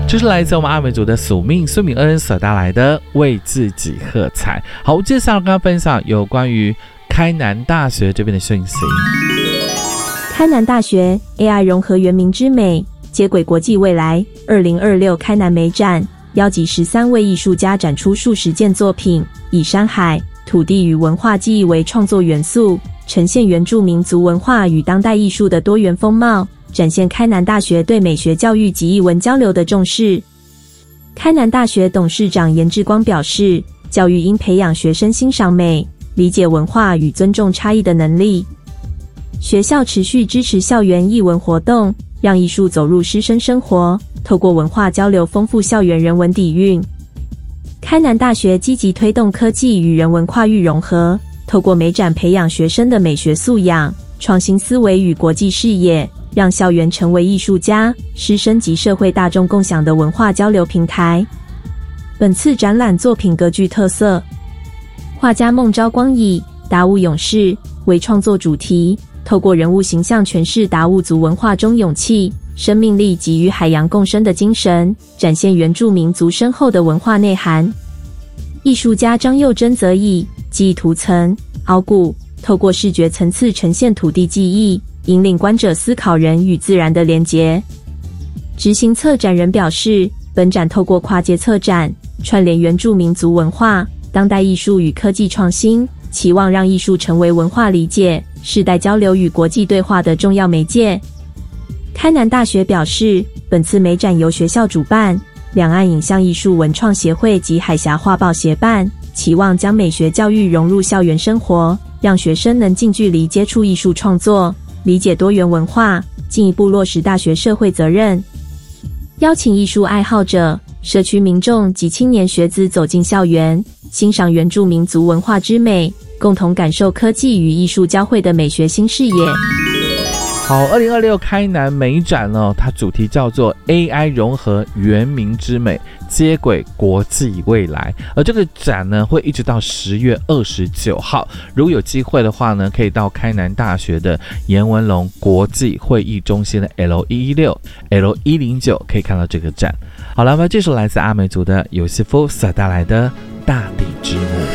这是来自我们阿美族的宿命孙敏恩所带来的为自己喝彩。好，接下来跟大家分享有关于开南大学这边的讯息。 开南大学 AI 融合原民之美，接轨国际未来。2026开南美展邀集13位艺术家展出数十件作品，以山海、土地与文化记忆为创作元素，呈现原住民族文化与当代艺术的多元风貌，展现开南大学对美学教育及艺文交流的重视。开南大学董事长严志光表示，教育应培养学生欣赏美、理解文化与尊重差异的能力。学校持续支持校园艺文活动，让艺术走入师生生活，透过文化交流丰富校园人文底蕴。开南大学积极推动科技与人文跨域融合，透过美展培养学生的美学素养、创新思维与国际视野，让校园成为艺术家、师生及社会大众共享的文化交流平台。本次展览作品各具特色，画家孟昭光以达悟勇士为创作主题，透过人物形象诠释达悟族文化中勇气、生命力及与海洋共生的精神，展现原住民族深厚的文化内涵。艺术家张佑珍则以记忆图层、凹骨，透过视觉层次呈现土地记忆，引领观者思考人与自然的连结。执行策展人表示，本展透过跨界策展，串联原住民族文化、当代艺术与科技创新，期望让艺术成为文化理解、世代交流与国际对话的重要媒介。开南大学表示，本次美展由学校主办，两岸影像艺术文创协会及海峡画报协办，期望将美学教育融入校园生活，让学生能近距离接触艺术创作，理解多元文化，进一步落实大学社会责任。邀请艺术爱好者、社区民众及青年学子走进校园，欣赏原住民族文化之美，共同感受科技与艺术交汇的美学新视野。 好，2026开南美展呢，它主题叫做 AI 融合原民之美，接轨国际未来。而这个展呢，会一直到10月29号。如果有机会的话呢，可以到开南大学的颜文龙国际会议中心的 L116、L109 可以看到这个展。好了，那么这首来自阿美族的尤西夫所带来的大地之母。